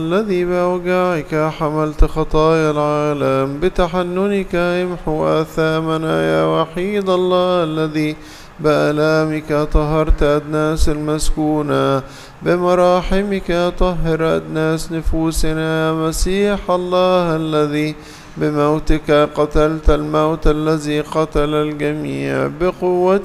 الذي بأوجاعك حملت خطايا العالم، بتحننك امحو آثامنا يا وحيد الله، الذي بآلامك طهرت أدناس المسكونة، بمراحمك طهر أدناس نفوسنا يا مسيح الله، الذي بموتك قتلت الموت الذي قتل الجميع، بقوة